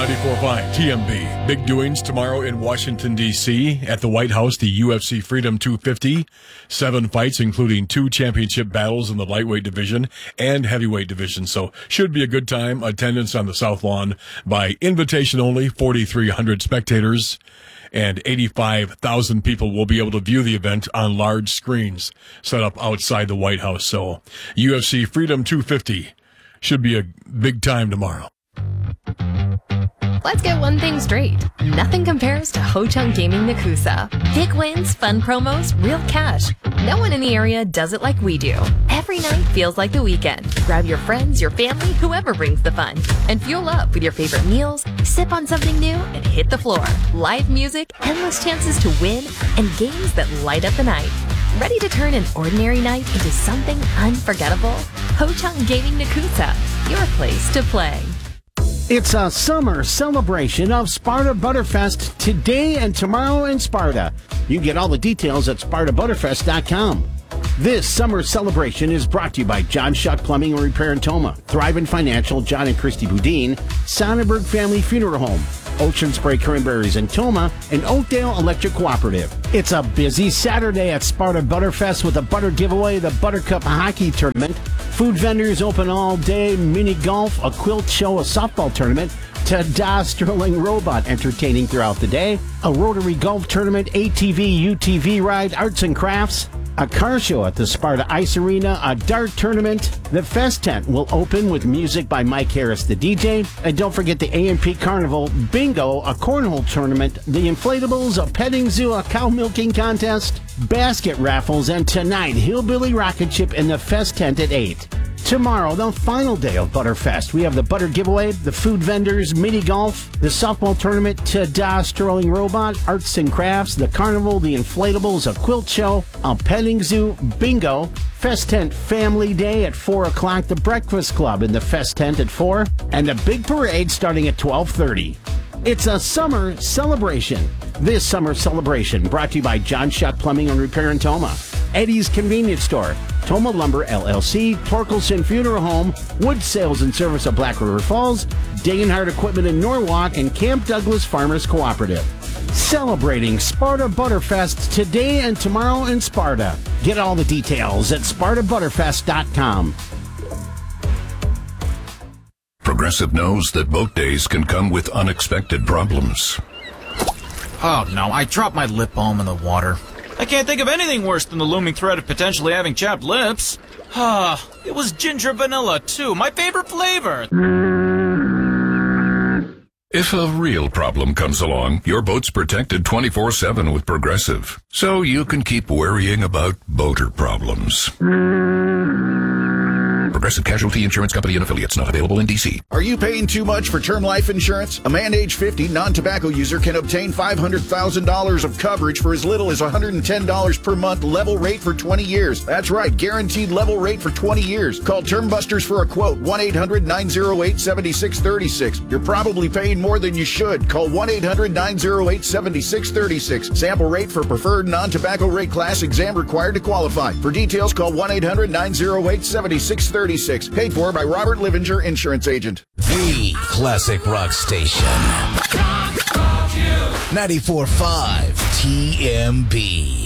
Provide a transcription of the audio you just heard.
94.5 TMB. Big doings tomorrow in Washington, D.C. At the White House, the UFC Freedom 250. 7 fights, including 2 championship battles in the lightweight division and heavyweight division. So should be a good time. Attendance on the South Lawn by invitation only, 4,300 spectators. And 85,000 people will be able to view the event on large screens set up outside the White House. So UFC Freedom 250 should be a big time tomorrow. Let's get one thing straight. Nothing compares to Ho Chunk Gaming Nakusa. Big wins, fun promos, real cash. No one in the area does it like we do. Every night feels like the weekend. Grab your friends, your family, whoever brings the fun. And fuel up with your favorite meals, sip on something new, and hit the floor. Live music, endless chances to win, and games that light up the night. Ready to turn an ordinary night into something unforgettable? Ho Chunk Gaming Nakusa, your place to play. It's a summer celebration of Sparta Butterfest today and tomorrow in Sparta. You can get all the details at SpartaButterfest.com. This summer celebration is brought to you by John Shuck Plumbing and Repair in Toma, Thrivent Financial, John and Christy Boudin, Sonnenberg Family Funeral Home, Ocean Spray Cranberries in Toma, and Oakdale Electric Cooperative. It's a busy Saturday at Sparta Butterfest with a butter giveaway, the Buttercup Hockey Tournament, food vendors open all day, mini golf, a quilt show, a softball tournament, Ta-da Sterling Robot entertaining throughout the day, a Rotary Golf Tournament, ATV, UTV ride, arts and crafts, a car show at the Sparta Ice Arena, a dart tournament. The Fest tent will open with music by Mike Harris, the DJ. And don't forget the A&P Carnival, bingo, a cornhole tournament, the inflatables, a petting zoo, a cow milking contest, basket raffles, and tonight, Hillbilly Rocket Ship in the Fest tent at 8. Tomorrow, the final day of Butterfest, we have the butter giveaway, the food vendors, mini golf, the softball tournament, Ta-da Sterling Robot, arts and crafts, the carnival, the inflatables, a quilt show, a petting zoo, bingo, Fest tent family day at 4 o'clock, the breakfast club in the Fest tent at 4, and a big parade starting at 12:30. It's a summer celebration. This summer celebration brought to you by John Shuck Plumbing and Repair in Toma, Eddie's Convenience Store, Toma Lumber LLC, Torkelson Funeral Home, Wood Sales and Service of Black River Falls, Degenhardt Equipment in Norwalk, and Camp Douglas Farmers Cooperative. Celebrating Sparta Butterfest today and tomorrow in Sparta. Get all the details at SpartaButterfest.com. Progressive knows that boat days can come with unexpected problems. Oh no, I dropped my lip balm in the water. I can't think of anything worse than the looming threat of potentially having chapped lips. It was ginger vanilla too, my favorite flavor. If a real problem comes along, your boat's protected 24/7 with Progressive, so you can keep worrying about boater problems. Progressive Casualty Insurance Company and affiliates, not available in D.C. Are you paying too much for term life insurance? A man age 50 non-tobacco user can obtain $500,000 of coverage for as little as $110 per month, level rate for 20 years. That's right, guaranteed level rate for 20 years. Call Term Busters for a quote, 1-800-908-7636. You're probably paying more than you should. Call 1-800-908-7636. Sample rate for preferred non-tobacco rate class, exam required to qualify. For details, call 1-800-908-7636. Paid for by Robert Livinger, insurance agent. The classic rock station. 94.5 TMB.